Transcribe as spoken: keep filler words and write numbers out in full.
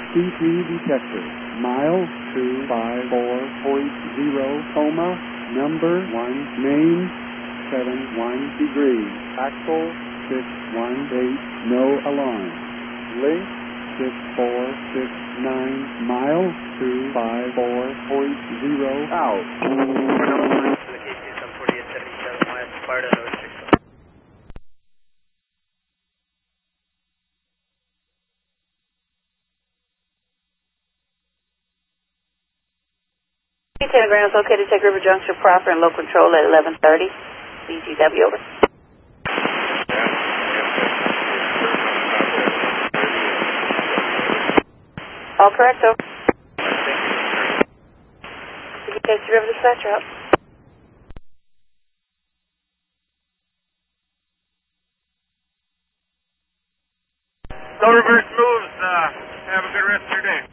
C P detector. Mile two five four point zero, coma, number one, main, seven one degrees. Axle, six one eight, no alarm. Link, six four six nine, mile two five four point zero, out. Telegrams located Tech River Junction proper and low control at eleven thirty. B G W, over. All correct, over. Tech River dispatcher up. No reverse moves. Uh, have a good rest of your day.